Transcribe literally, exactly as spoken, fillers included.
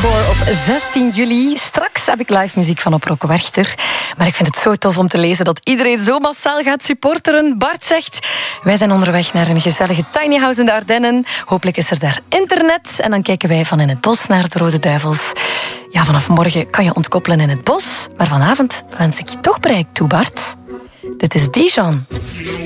Encore op zestien juli. Straks heb ik live muziek van op Rocco Werchter. Maar ik vind het zo tof om te lezen dat iedereen zo massaal gaat supporteren. Bart zegt, wij zijn onderweg naar een gezellige tiny house in de Ardennen. Hopelijk is er daar internet. En dan kijken wij van in het bos naar de Rode Duivels. Ja, vanaf morgen kan je ontkoppelen in het bos. Maar vanavond wens ik je toch bereik toe, Bart. Dit is Dijon.